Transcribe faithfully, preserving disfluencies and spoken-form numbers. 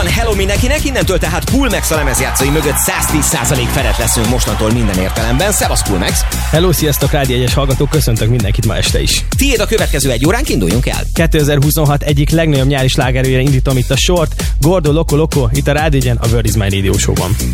hello mindenkinek, innentől tehát Coolmax a lemezjátszói mögött száz tíz százalék felett leszünk mostantól minden értelemben. Szevasz Coolmax! Hello, sziasztok, Rádió egyes hallgatók, köszöntök mindenkit ma este is. Tiéd a következő egy óránk, induljunk el! kétezer-huszonhat egyik legnagyobb nyári slágerőjére indítom itt a sort, Gordo Loco Loco, itt a Rádió egyen, a World is My Radio Show-ban.